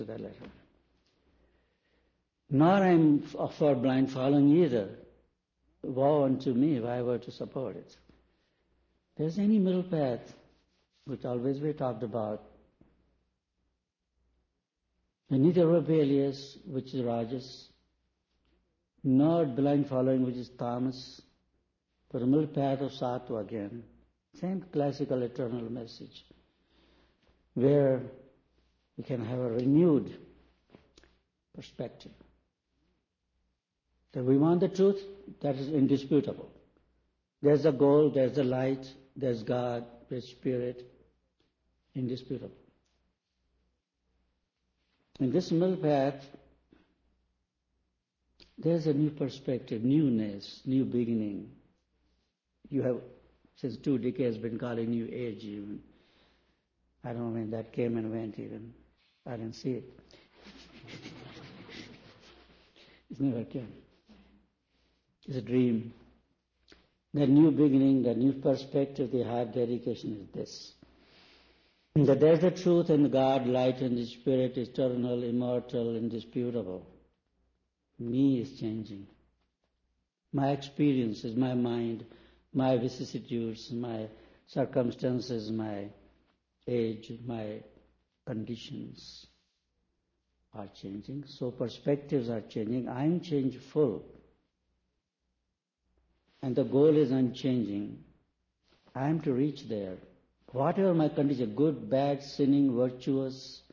that letter. Nor I'm for blind following either. Woe unto me if I were to support it. There's any middle path, which always we talked about. And neither rebellious, which is Rajas, nor blind following, which is Tamas, but the middle path of Sattva again. Same classical eternal message, where we can have a renewed perspective. That we want the truth, that is indisputable. There's the goal, there's the light, there's God, there's Spirit, indisputable. In this middle path, there's a new perspective, newness, new beginning. You have, since 2 decades, been calling New Age even. I don't know when that came and went even. I didn't see it. It never came. It's a dream. That new beginning, that new perspective, the heart dedication is this. That there's the truth and God, light and the Spirit, eternal, immortal, indisputable. Me is changing. My experiences, my mind, my vicissitudes, my circumstances, my age, my conditions are changing. So perspectives are changing. I am changeful. And the goal is unchanging. I am to reach there. Whatever my condition, good, bad, sinning, virtuous,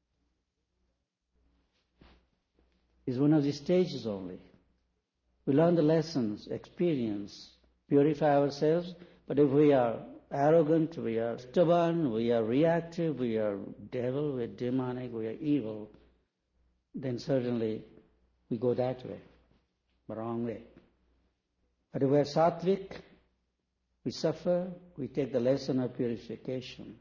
is one of the stages only. We learn the lessons, experience, purify ourselves, but if we are arrogant, we are stubborn, we are reactive, we are devil, we are demonic, we are evil, then certainly we go that way, the wrong way. But if we are sattvic, we suffer, we take the lesson of purification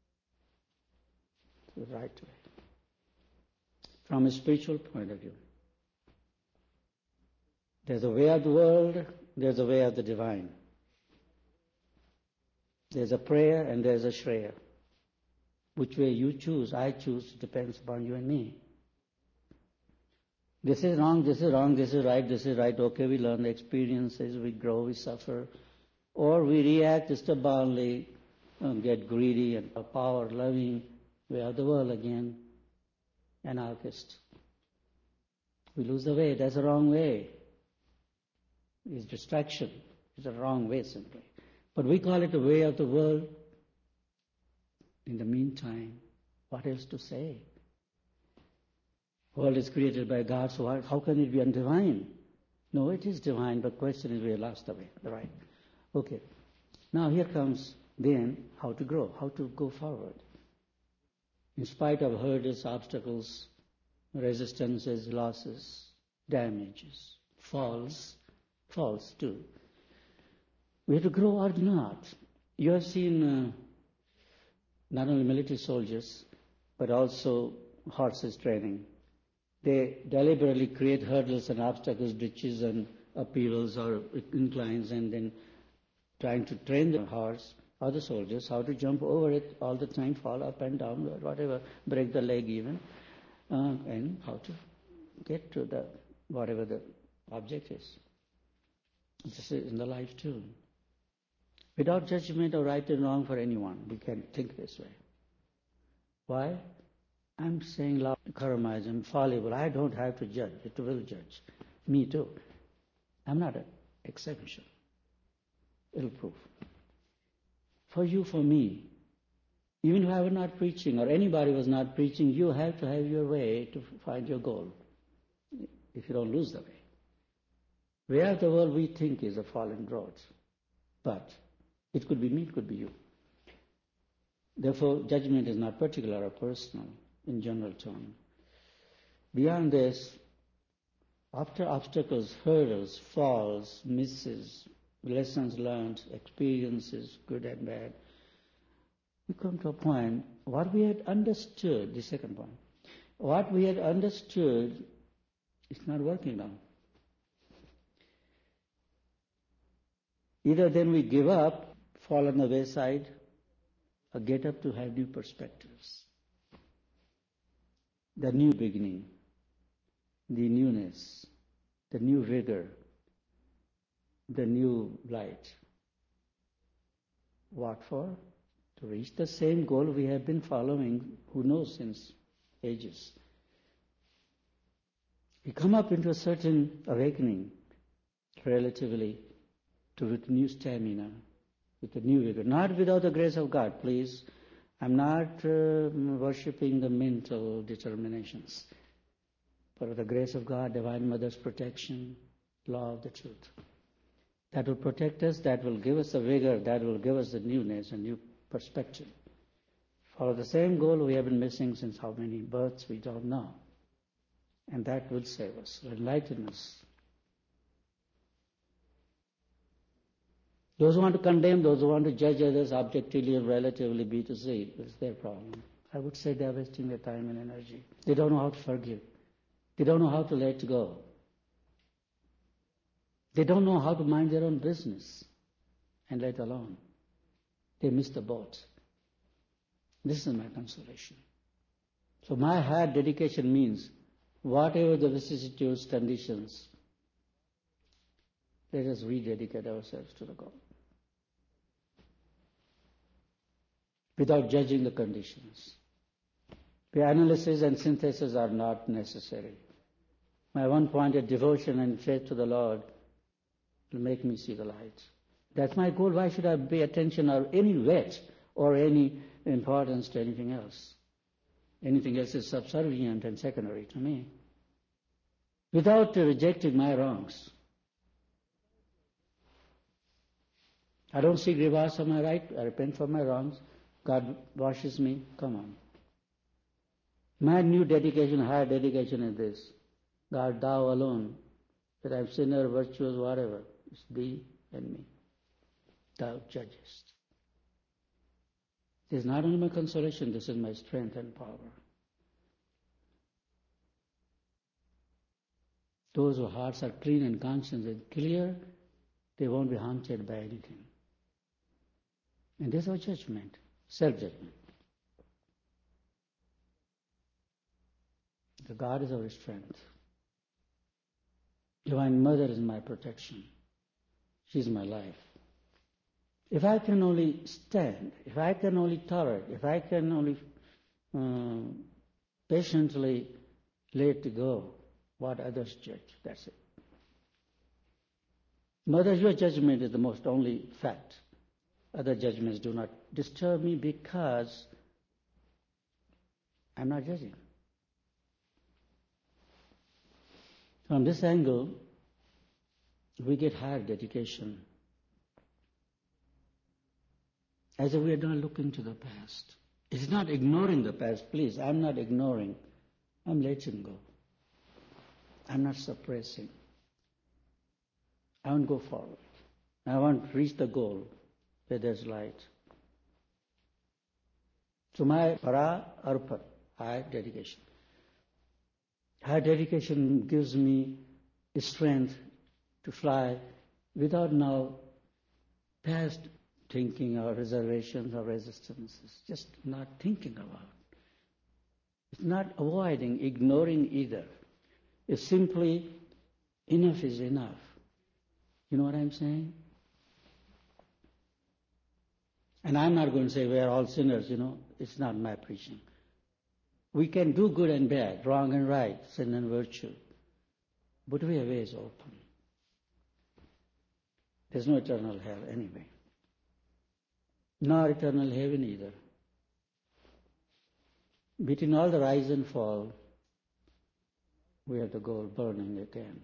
to the right way. From a spiritual point of view. There's a way of the world, there's a way of the divine. There's a prayer and there's a shreya. Which way you choose, I choose, depends upon you and me. This is wrong, this is wrong, this is right, this is right. Okay, we learn the experiences, we grow, we suffer. Or we react stubbornly, get greedy and power-loving. We are the world again, anarchist. We lose the way, that's the wrong way. It's distraction, it's the wrong way simply. But we call it the way of the world. In the meantime, what else to say? World is created by God, so how can it be undivine? No, it is divine, but question is we lost the way, right? Okay. Now here comes then how to grow, how to go forward. In spite of hurdles, obstacles, resistances, losses, damages, falls too. We have to grow or not. You have seen not only military soldiers, but also horses training. They deliberately create hurdles and obstacles, ditches and upheavals or inclines, and then trying to train the horse or the soldiers how to jump over it all the time, fall up and down, or whatever, break the leg even, and how to get to the whatever the object is. This is in the life too. Without judgment or right and wrong for anyone, we can think this way. Why? I'm saying karma is infallible. I don't have to judge. It will judge. Me too. I'm not an exception. It'll prove. For you, for me, even if I were not preaching or anybody was not preaching, you have to have your way to find your goal. If you don't lose the way. Way of the world we think is a fallen road. But it could be me, it could be you. Therefore, judgment is not particular or personal in general term. Beyond this, after obstacles, hurdles, falls, misses, lessons learned, experiences, good and bad, we come to a point, what we had understood, the second point, what we had understood is not working now. Either then we give up, fall on the wayside, or get up to have new perspectives. the new beginning, the newness, the new vigor, the new light. What for? To reach the same goal we have been following, who knows, since ages. We come up into a certain awakening, relatively, with new stamina, with a new vigor. Not without the grace of God, please. I'm not worshipping the mental determinations, but with the grace of God, Divine Mother's protection, law of the truth. That will protect us, that will give us a vigor, that will give us a newness, a new perspective. For the same goal we have been missing since how many births, we don't know. And that will save us, enlighten us. Those who want to condemn, those who want to judge others objectively and relatively, B to C, it's their problem. I would say they are wasting their time and energy. They don't know how to forgive. They don't know how to let go. They don't know how to mind their own business and let alone. They miss the boat. This is my consolation. So my higher dedication means whatever the vicissitudes, conditions, let us rededicate ourselves to the goal. Without judging the conditions. The analysis and synthesis are not necessary. My one-pointed devotion and faith to the Lord will make me see the light. That's my goal. Why should I pay attention or any weight or any importance to anything else? Anything else is subservient and secondary to me. Without rejecting my wrongs. I don't seek rewards for my right. I repent for my wrongs. God washes me. Come on. My new dedication, higher dedication is this. God, thou alone, that I'm sinner, virtuous, whatever, it's thee and me. Thou judgest. This is not only my consolation, this is my strength and power. Those whose hearts are clean and conscience is clear, they won't be haunted by anything. And this is our judgment, self-judgment. The God is our strength. Divine Mother is my protection. She is my life. If I can only stand, if I can only tolerate, if I can only patiently let go what others judge, that's it. Mother, your judgment is the most only fact. Other judgments do not disturb me because I'm not judging. From this angle, we get higher dedication. As if we are not looking to the past. It's not ignoring the past, please. I'm not ignoring. I'm letting go. I'm not suppressing. I want to go forward. I want to reach the goal where there's light. So my para arpa, high dedication. High dedication gives me strength to fly without now past thinking or reservations or resistances. Just not thinking about. It's not avoiding, ignoring either. It's simply enough is enough. You know what I'm saying? And I'm not going to say we are all sinners, It's not my preaching. We can do good and bad, wrong and right, sin and virtue. But we have ways open. There's no eternal hell anyway. Nor eternal heaven either. Between all the rise and fall, we have the goal burning again.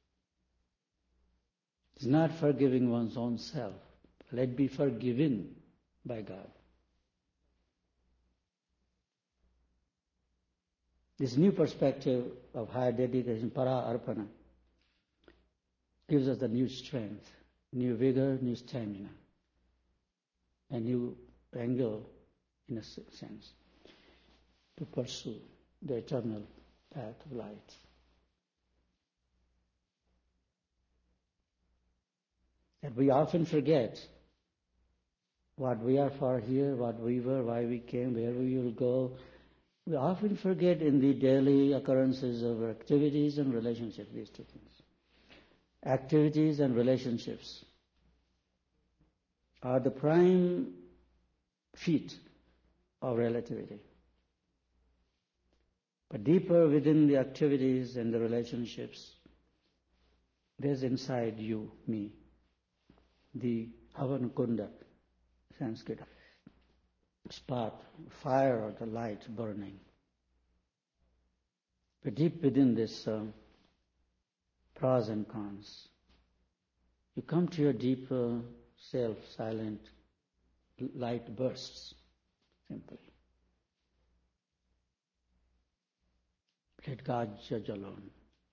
It's not forgiving one's own self. Let be forgiven by God. This new perspective of higher dedication, para arpana, gives us the new strength, new vigor, new stamina, a new angle, in a sense, to pursue the eternal path of light. And we often forget what we are for here, what we were, why we came, where we will go, We often forget in the daily occurrences of activities and relationships, these two things. Activities and relationships are the prime feat of relativity. But deeper within the activities and the relationships, there's inside you, me, the Havanakunda, Sanskrit, spark, fire or the light burning. But deep within this pros and cons, you come to your deeper self, silent, light bursts, simply. Let God judge alone.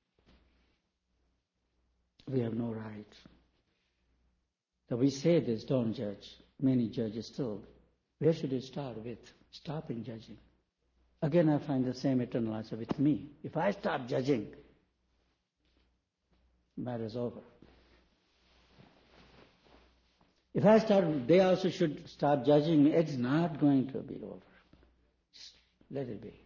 We have no right. So we say this, don't judge. Many judges still. Where should it start with? Stopping judging. Again, I find the same eternal answer with me. If I start judging, matter's over. If I start, they also should start judging me. It's not going to be over. Just let it be.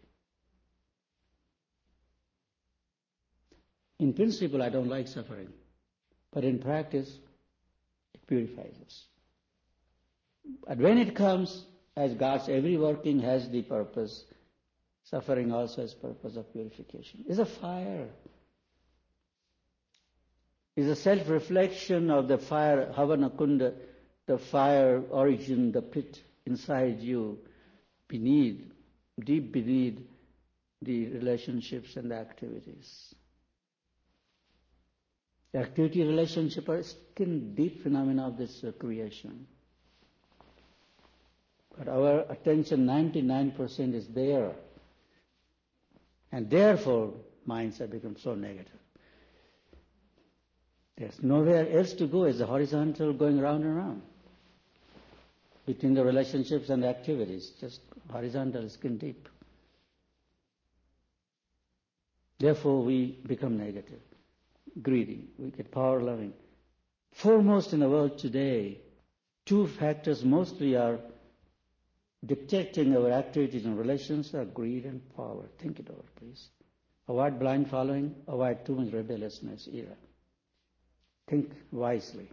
In principle, I don't like suffering. But in practice, it purifies us. But when it comes, as God's every working has the purpose, suffering also has purpose of purification. It's a fire. It's a self-reflection of the fire, Havanakunda, the fire origin, the pit inside you, beneath, deep beneath the relationships and the activities. The activity relationship are skin deep phenomena of this creation. But our attention, 99% is there. And therefore, minds have become so negative. There's nowhere else to go. It's a horizontal going round and round. Between the relationships and the activities, just horizontal, skin deep. Therefore, we become negative, greedy, we get power-loving. Foremost in the world today, two factors mostly are dictating our activities and relations are greed and power. Think it over, please. Avoid blind following, avoid too much rebelliousness era. Think wisely.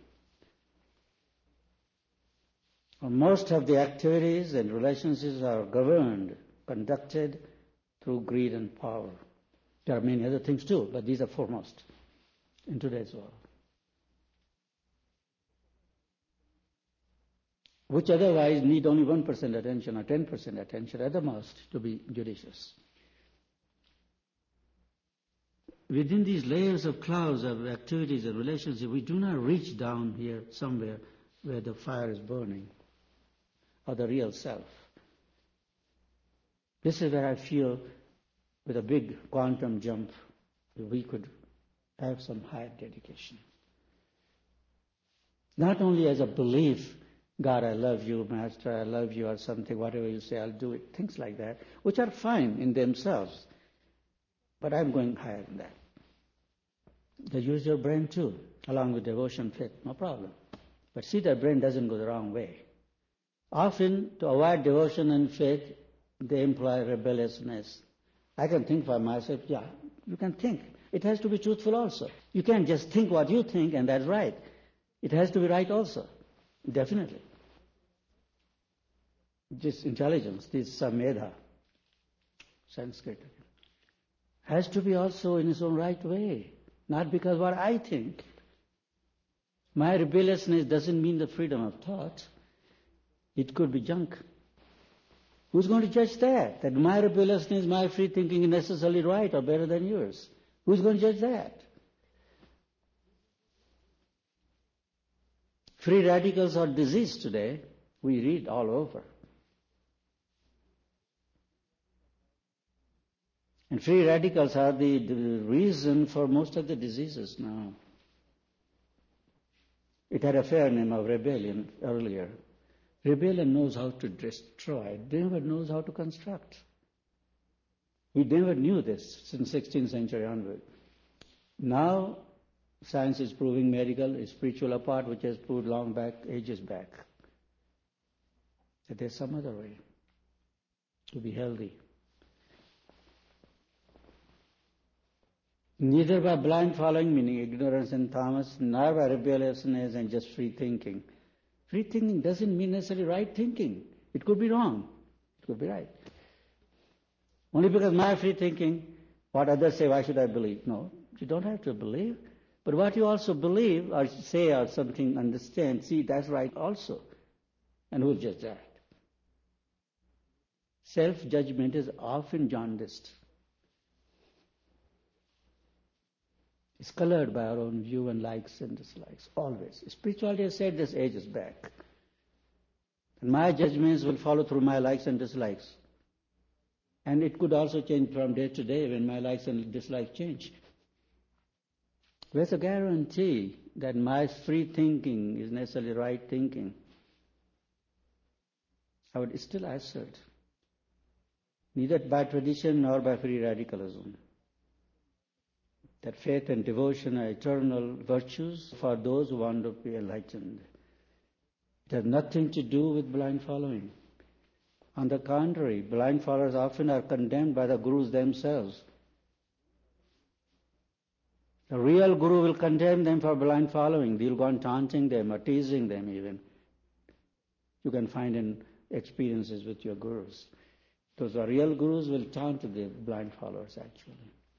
Most of the activities and relationships are governed, conducted through greed and power. There are many other things too, but these are foremost in today's world. Which otherwise need only 1% attention or 10% attention at the most to be judicious. Within these layers of clouds of activities and relationships, we do not reach down here somewhere where the fire is burning, or the real self. This is where I feel with a big quantum jump, we could have some higher dedication. Not only as a belief, God, I love you, Master, I love you, or something, whatever you say, I'll do it, things like that, which are fine in themselves. But I'm going higher than that. They use your brain too, along with devotion, faith, no problem. But see, that brain doesn't go the wrong way. Often, to avoid devotion and faith, they imply rebelliousness. I can think for myself, yeah, you can think. It has to be truthful also. You can't just think what you think and that's right. It has to be right also, definitely. This intelligence, this samedha, Sanskrit, has to be also in its own right way, not because what I think. My rebelliousness doesn't mean the freedom of thought. It could be junk. Who's going to judge that? That my rebelliousness, my free thinking is necessarily right or better than yours? Who's going to judge that? Free radicals are diseased today. We read all over. And free radicals are the reason for most of the diseases now. It had a fair name of rebellion earlier. Rebellion knows how to destroy. It never knows how to construct. We never knew this since 16th century onward. Now, science is proving medical, spiritual apart, which has proved long back, ages back, that there's some other way to be healthy. Neither by blind following, meaning ignorance and tamas, nor by rebelliousness and just free thinking. Free thinking doesn't mean necessarily right thinking. It could be wrong. It could be right. Only because my free thinking, what others say, why should I believe? No, you don't have to believe. But what you also believe or say or something understand, see, that's right also. And who'll judge that? Self-judgment is often jaundiced. It's colored by our own view and likes and dislikes, always. Spirituality has said this ages back. And my judgments will follow through my likes and dislikes. And it could also change from day to day when my likes and dislikes change. There's a guarantee that my free thinking is necessarily right thinking. I would still assert, neither by tradition nor by free radicalism, that faith and devotion are eternal virtues for those who want to be enlightened. It has nothing to do with blind following. On the contrary, blind followers often are condemned by the gurus themselves. The real guru will condemn them for blind following. They'll go on taunting them or teasing them even. You can find in experiences with your gurus. Those are real gurus will taunt the blind followers actually.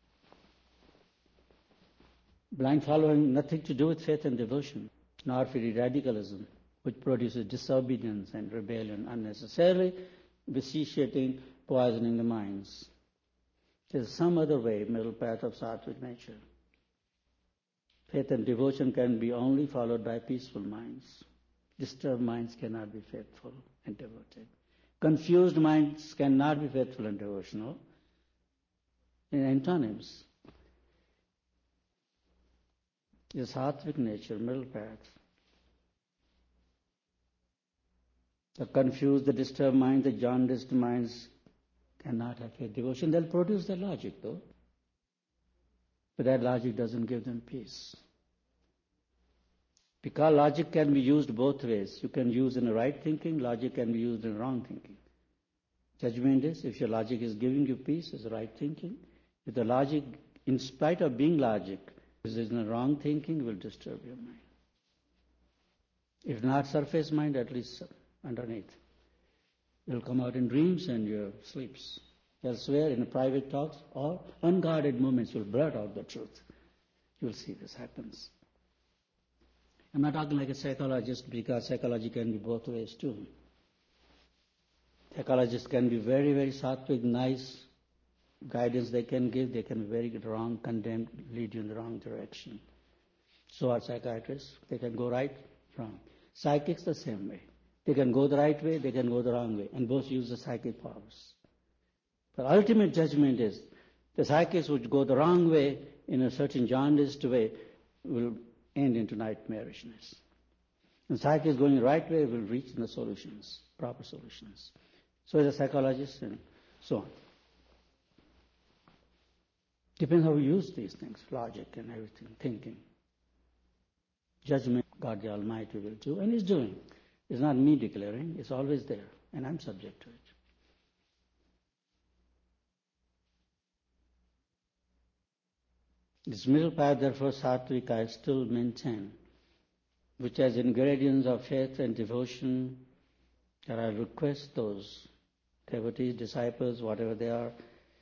Blind following nothing to do with faith and devotion, nor free radicalism, which produces disobedience and rebellion unnecessarily, vitiating, poisoning the minds. There's some other way, middle path of sattvic nature. Faith and devotion can be only followed by peaceful minds. Disturbed minds cannot be faithful and devoted. Confused minds cannot be faithful and devotional. In antonyms, the sattvic nature, middle path. The confused, the disturbed minds, the jaundiced minds cannot have faith devotion. They'll produce their logic though. But that logic doesn't give them peace. Because logic can be used both ways. You can use in the right thinking, logic can be used in wrong thinking. Judgment is, if your logic is giving you peace, is right thinking. If the logic, in spite of being logic, is in the wrong thinking, will disturb your mind. If not surface mind, at least underneath. It will come out in dreams and your sleeps. Elsewhere, in private talks or unguarded moments, will blurt out the truth. You will see this happens. I'm not talking like a psychologist because psychology can be both ways too. Psychologists can be very, very sattvic, nice guidance they can give. They can be very wrong, condemn, lead you in the wrong direction. So are psychiatrists. They can go right, wrong. Psychics the same way. They can go the right way, they can go the wrong way, and both use the psychic powers. The ultimate judgment is the psychics which go the wrong way in a certain jaundiced way will end into nightmarishness. And psychics going the right way will reach the solutions, proper solutions. So is a psychologist and so on. Depends how we use these things, logic and everything, thinking. Judgment, God the Almighty will do, and is doing. It's not me declaring, it's always there, and I'm subject to it. This middle path, therefore, sattvic, I still maintain, which has ingredients of faith and devotion, that I request those devotees, disciples, whatever they are,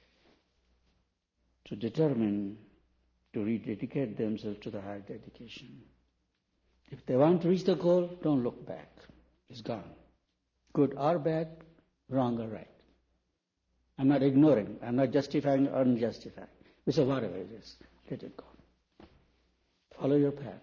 to determine to rededicate themselves to the higher dedication. If they want to reach the goal, don't look back. It's gone. Good or bad, wrong or right. I'm not ignoring. I'm not justifying or unjustifying. We say whatever it is, let it go. Follow your path.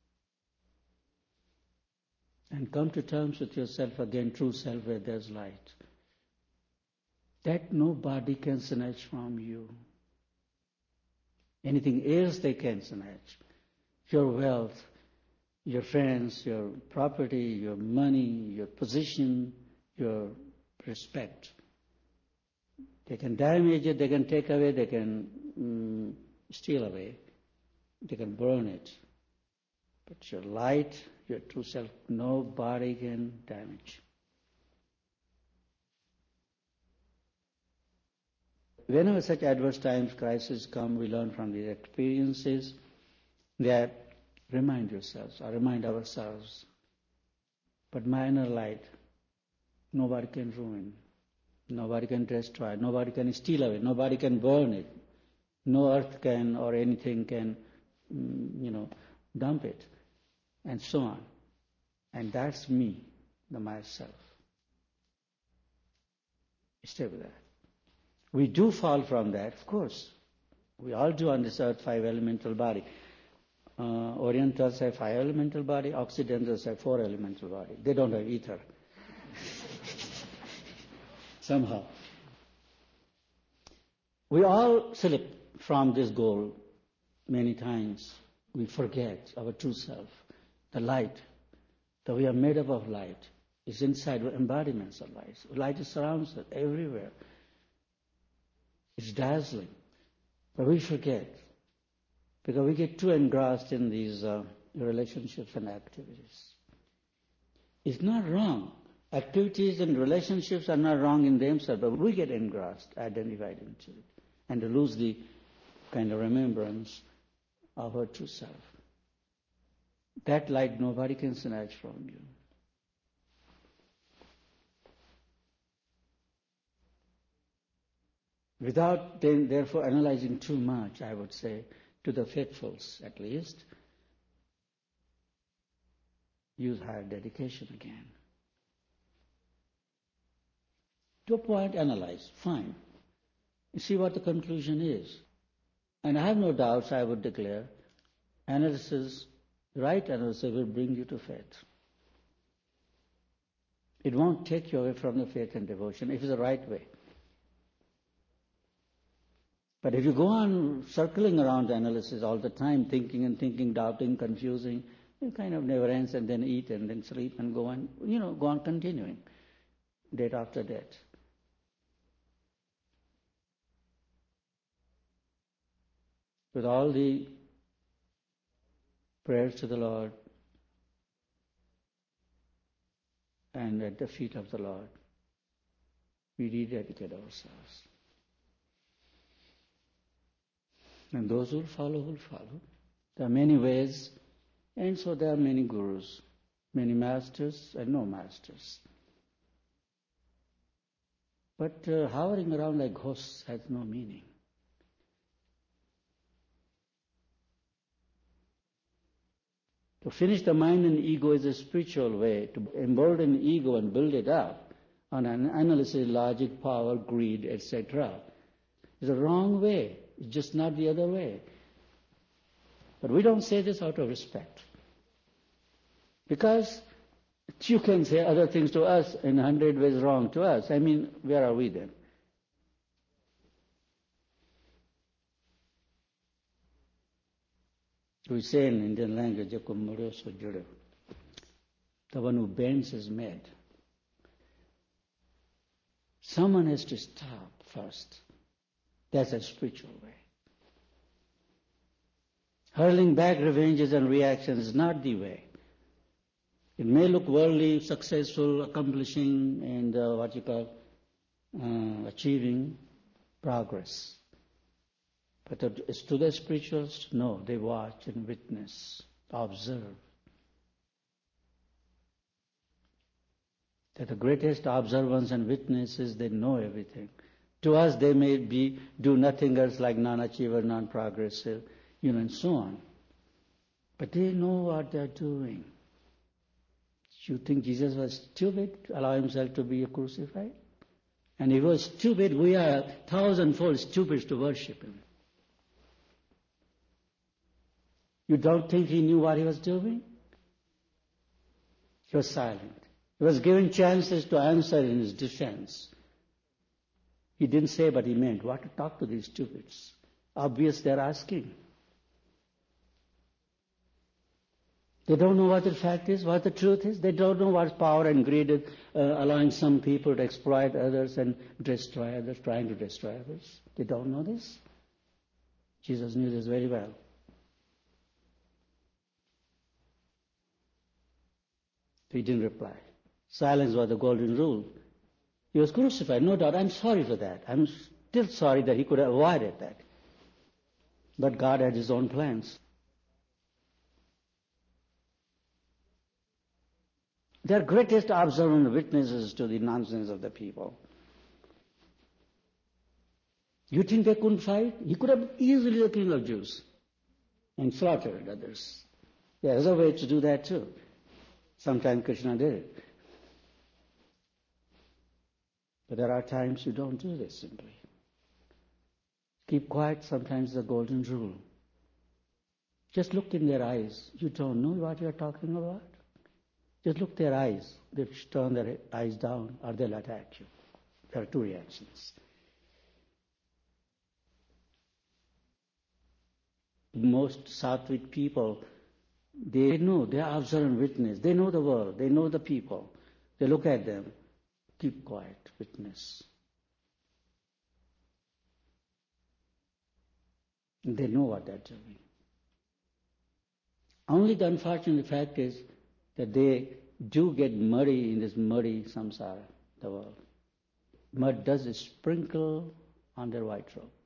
And come to terms with yourself again, true self, where there's light. That nobody can snatch from you. Anything else they can snatch. Your wealth, your friends, your property, your money, your position, your respect. They can damage it, they can take away, they can steal away, they can burn it. But your light, your true self, nobody can damage. whenever such adverse times, crises come, we learn from these experiences that remind yourselves or remind ourselves. But my inner light, nobody can ruin, nobody can destroy, nobody can steal away, nobody can burn it. No earth can or anything can, dump it, and so on. And that's me, the myself. Stay with that. We do fall from that, of course. We all do on this earth, 5 elemental body. Orientals have 5 elemental body, Occidentals have 4 elemental body. They don't have ether. Somehow. We all slip from this goal many times. We forget our true self, the light, that we are made up of light. It's inside, we're embodiments of light. Light surrounds us everywhere. It's dazzling. But we forget, because we get too engrossed in these relationships and activities. It's not wrong. Activities and relationships are not wrong in themselves, but we get engrossed, identified into it, and to lose the kind of remembrance of our true self. That light nobody can snatch from you. Without then, therefore, analyzing too much, I would say, to the faithfuls at least, use higher dedication again. To a point, analyze, fine. You see what the conclusion is. And I have no doubts, I would declare, analysis, right analysis will bring you to faith. It won't take you away from the faith and devotion if it's the right way. But if you go on circling around the analysis all the time, thinking and thinking, doubting, confusing, it kind of never ends, and then eat and then sleep and go on continuing, date after date. With all the prayers to the Lord and at the feet of the Lord, we rededicate ourselves. And those who follow will follow. There are many ways, and so there are many gurus, many masters and no masters. But hovering around like ghosts has no meaning. To finish the mind and ego is a spiritual way. To embolden ego and build it up on an analysis, logic, power, greed, etc. is a wrong way. It's just not the other way. But we don't say this out of respect. Because you can say other things to us in 100 ways wrong to us. I mean, where are we then? We say in Indian language, the one who bends is mad. Someone has to stop first. That's a spiritual way. Hurling back revenges and reactions is not the way. It may look worldly, successful, accomplishing, and achieving progress. But as to the spirituals, no, they watch and witness, observe. That the greatest observance and witnesses, they know everything. To us, they may do nothing else like non-achiever, non-progressive, and so on. But they know what they're doing. You think Jesus was stupid to allow himself to be crucified? And if he was stupid, we are 1,000-fold stupid to worship him. You don't think he knew what he was doing? He was silent. He was given chances to answer in his defense. He didn't say, but he meant, what to talk to these stupids? Obvious they're asking. They don't know what the fact is, what the truth is. They don't know what power and greed is, allowing some people to exploit others and destroy others, trying to destroy others. They don't know this. Jesus knew this very well. He didn't reply. Silence was the golden rule. He was crucified, no doubt. I'm sorry for that. still sorry that he could have avoided that. But God had his own plans. They are greatest observant witnesses to the nonsense of the people. You think they couldn't fight? He could have easily the king of Jews and slaughtered others. There's a way to do that too. Sometimes Krishna did it. But there are times you don't do this simply. Keep quiet sometimes is the golden rule. Just look in their eyes. You don't know what you're talking about. Just look their eyes. They turn their eyes down or they'll attack you. There are two reactions. Most Sattvic people, they know, they are observant witness. They know the world. They know the people. They look at them. Keep quiet, witness. And they know what they're doing. Only the unfortunate fact is that they do get muddy in this muddy samsara, the world. Mud does sprinkle on their white robe.